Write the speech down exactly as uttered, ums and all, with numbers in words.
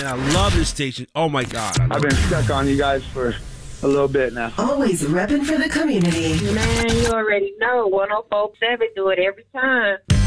and I love this station. Oh, my God. I I've been stuck on you guys for a little bit now. Always repping for the community. Man, you already know. one oh four point seven do it every time.